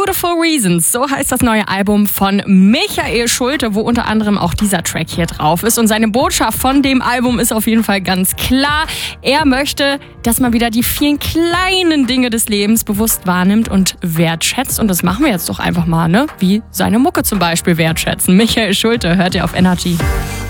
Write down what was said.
Beautiful Reasons, so heißt das neue Album von Michael Schulte, wo unter anderem auch dieser Track hier drauf ist. Und seine Botschaft von dem Album ist auf jeden Fall ganz klar. Er möchte, dass man wieder die vielen kleinen Dinge des Lebens bewusst wahrnimmt und wertschätzt. Und das machen wir jetzt doch einfach mal, ne? Wie seine Mucke zum Beispiel wertschätzen. Michael Schulte hört ihr auf Energy.